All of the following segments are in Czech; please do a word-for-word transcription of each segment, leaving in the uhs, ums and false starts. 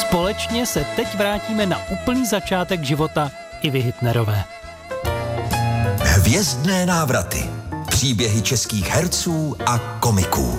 Společně se teď vrátíme na úplný začátek života Ivy Hitnerové. Hvězdné návraty. Příběhy českých herců a komiků.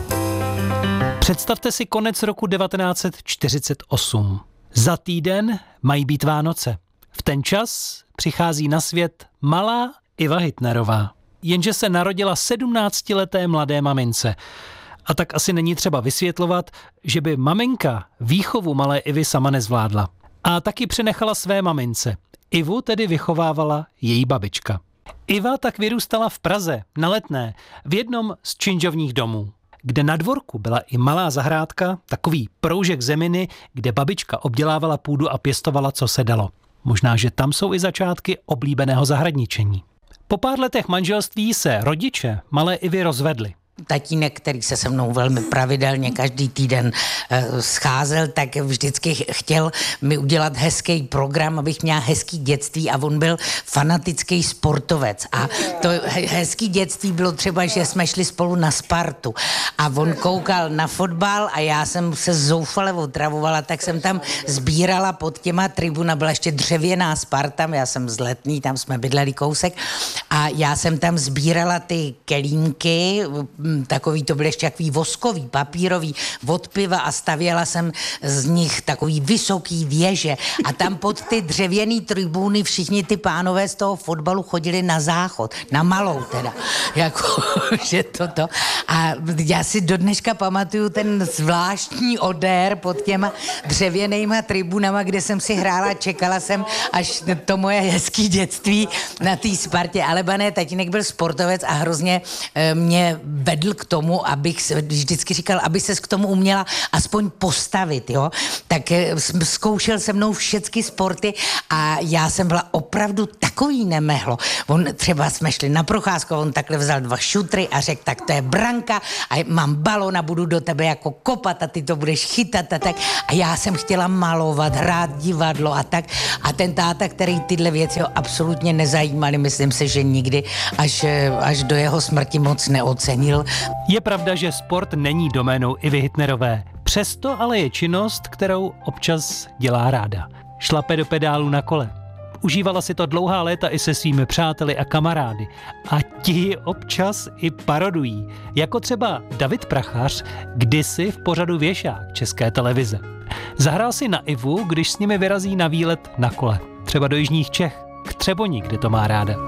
Představte si konec roku devatenáct set čtyřicet osm. Za týden mají být Vánoce. V ten čas přichází na svět malá Iva Hitnerová. Jenže se narodila sedmnáctileté mladé mamince. A tak asi není třeba vysvětlovat, že by maminka výchovu malé Ivy sama nezvládla. A taky přenechala své mamince. Ivu tedy vychovávala její babička. Iva tak vyrůstala v Praze, na Letné, v jednom z činžovních domů, kde na dvorku byla i malá zahrádka, takový proužek zeminy, kde babička obdělávala půdu a pěstovala, co se dalo. Možná, že tam jsou i začátky oblíbeného zahradničení. Po pár letech manželství se rodiče malé Ivy rozvedli. Tatínek, který se se mnou velmi pravidelně každý týden e, scházel, tak vždycky chtěl mi udělat hezký program, abych měla hezký dětství, a on byl fanatický sportovec. A to hezký dětství bylo třeba, že jsme šli spolu na Spartu a on koukal na fotbal a já jsem se zoufale otravovala, tak jsem tam sbírala pod těma tribuna, byla ještě dřevěná Sparta, já jsem z Letný, tam jsme bydleli kousek, a já jsem tam sbírala ty kelímky, takový, to byly ještě takový voskový, papírový, od piva, a stavěla jsem z nich takový vysoký věže a tam pod ty dřevěný tribuny všichni ty pánové z toho fotbalu chodili na záchod, na Malou teda, jako, že toto. A já si do dneška pamatuju ten zvláštní odér pod těma dřevěnýma tribunama, kde jsem si hrála, čekala jsem, až to moje hezký dětství na té Spartě, ale ne, tatínek byl sportovec a hrozně e, mě vedl k tomu, abych se, vždycky říkal, aby ses k tomu uměla aspoň postavit, jo. Tak e, zkoušel se mnou všechny sporty a já jsem byla opravdu takový nemehlo. On třeba jsme šli na procházku, on takhle vzal dva šutry a řekl, tak to je branka a mám balon a budu do tebe jako kopat a ty to budeš chytat a tak. A já jsem chtěla malovat, hrát divadlo a tak. A ten táta, který tyhle věci ho absolutně nezajímaly, myslím si, že nikdy až, až do jeho smrti moc neocenil. Je pravda, že sport není doménou Ivy Hitnerové. Přesto ale je činnost, kterou občas dělá ráda. Šlape do pedálu na kole. Užívala si to dlouhá léta i se svými přáteli a kamarády. A ti ji občas i parodují. Jako třeba David Prachař, kdysi v pořadu Věšák České televize. Zahrál si na Ivu, když s nimi vyrazí na výlet na kole. Třeba do jižních Čech, k Třeboni, kde to má ráda.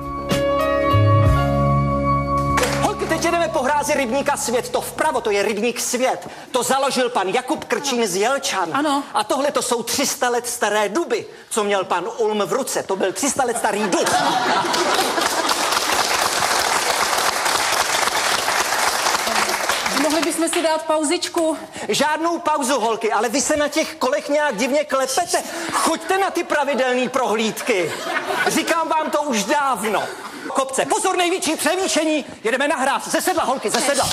Teď jedeme po hrázi rybníka Svět. To vpravo, to je rybník Svět. To založil pan Jakub Krčín z Jelčan. Ano. A tohle to jsou tři sta let staré duby, co měl pan Ulm v ruce. To byl tři sta let starý dub. Mohli bychom si dát pauzičku? Žádnou pauzu, holky, ale vy se na těch kolech nějak divně klepete. Choďte na ty pravidelné prohlídky. Říkám vám to už dávno. Kopce, pozor, největší převýšení. Jedeme na hráz. Ze sedla, holky, ze sedla.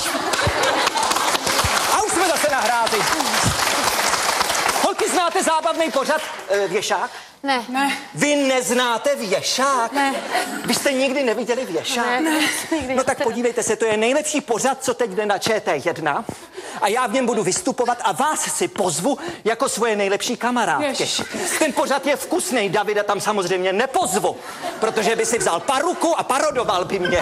A už jsme zase na hrázi. Holky, znáte zábavný pořad e, Věšák? Ne. Ne. Vy neznáte Věšák? Ne. Vy jste nikdy neviděli Věšák? Ne. ne. No tak podívejte se, to je nejlepší pořad, co teď jde na Č T jedna. A já v něm budu vystupovat a vás si pozvu jako svoje nejlepší kamarádky. Jež. Ten pořad je vkusnej, Davida tam samozřejmě nepozvu, protože by si vzal paruku a parodoval by mě.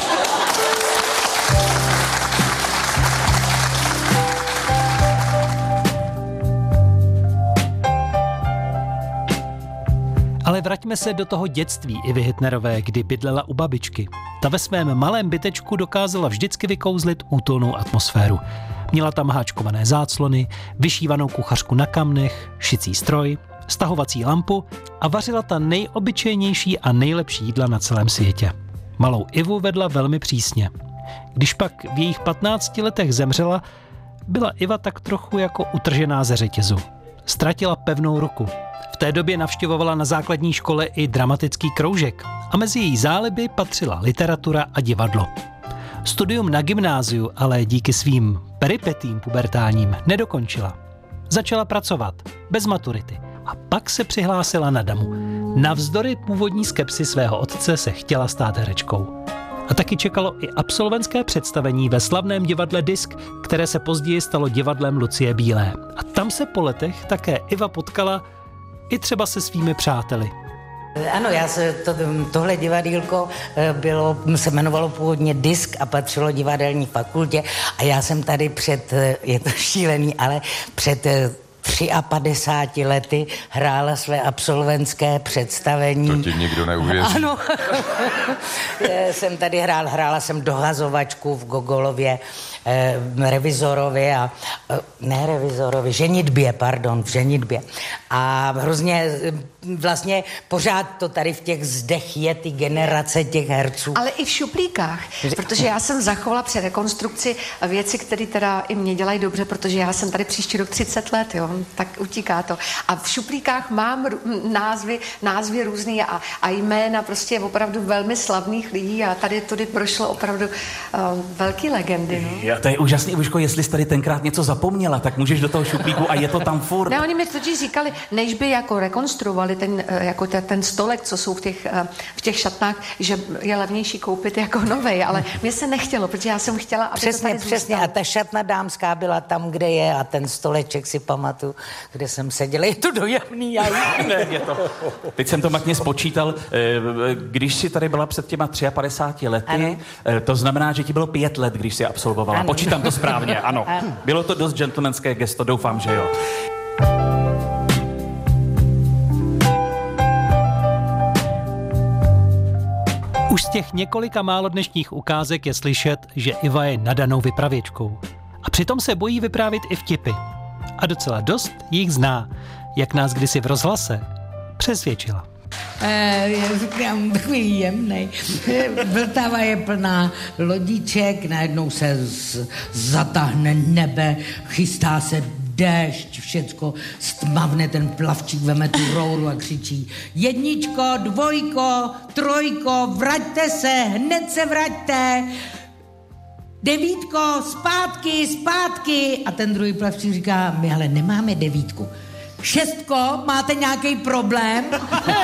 Ale vraťme se do toho dětství Ivy Hitnerové, kdy bydlela u babičky. Ta ve svém malém bytečku dokázala vždycky vykouzlit útulnou atmosféru. Měla tam háčkované záclony, vyšívanou kuchařku na kamnech, šicí stroj, stahovací lampu a vařila ta nejobyčejnější a nejlepší jídla na celém světě. Malou Ivu vedla velmi přísně. Když pak v jejich patnácti letech zemřela, byla Iva tak trochu jako utržená ze řetězu. Ztratila pevnou ruku. V té době navštěvovala na základní škole i dramatický kroužek a mezi její záliby patřila literatura a divadlo. Studium na gymnáziu ale díky svým peripetím pubertálním nedokončila. Začala pracovat, bez maturity, a pak se přihlásila na damu. Navzdory původní skepsi svého otce se chtěla stát herečkou. A taky čekalo i absolventské představení ve slavném divadle Disk, které se později stalo divadlem Lucie Bílé. A tam se po letech také Iva potkala i třeba se svými přáteli. Ano, já se, to, tohle divadýlko bylo, se jmenovalo původně Disk a patřilo divadelní fakultě a já jsem tady před, je to šílený, ale před padesát tři lety hrála své absolventské představení. To ti nikdo neuvěří. Ano. jsem tady hrál, hrála jsem dohazovačku v Gogolově, eh, Revizorově a eh, ne Revizorově, Ženitbě, pardon, v Ženitbě. A hrozně vlastně pořád to tady v těch zdech je ty generace těch herců. Ale i v šuplíkách, protože já jsem zachovala při rekonstrukci věci, které teda i mě dělají dobře, protože já jsem tady příští rok třicet let, jo, tak utíká to. A v šuplíkách mám názvy, názvy různý a, a jména prostě opravdu velmi slavných lidí a tady tudy prošlo opravdu uh, velký legendy, no. Jo, to je úžasný, Ivuško, jestli jsi tady tenkrát něco zapomněla, tak můžeš do toho šuplíku a je to tam furt. Ne, oni mi totiž říkali, než by jako rekonstruovali ten, jako ten, ten stolek, co jsou v těch, v těch šatnách, že je levnější koupit jako novej, ale mě se nechtělo, protože já jsem chtěla, aby Přesně, to tady přesně. zůstalo. A ta šatna dámská byla tam, kde je a ten stoleček si pamatuju, kde jsem seděla. Je to dojemný, já Ne, je to. Teď jsem to matně spočítal, když jsi tady byla před těma padesát tři lety, ano. To znamená, že ti bylo pět let, když jsi absolvovala. Ano. Počítám to správně, ano. ano. Bylo to dost gentlemanské gesto, doufám, že jo. Už z těch několika málo dnešních ukázek je slyšet, že Iva je nadanou vypravěčkou. A přitom se bojí vyprávět i vtipy. A docela dost jich zná, jak nás kdysi v rozhlase přesvědčila. Já říkám, takový jemnej. Vltava je plná lodiček, najednou se z, zatáhne nebe, chystá se déšť, všecko stmavne, ten plavčík veme tu rouru a křičí: jedničko, dvojko, trojko, vraťte se, hned se vraťte. Devítko, zpátky, zpátky. A ten druhý plavčík říká: my ale nemáme devítku. Šestko, máte nějaký problém?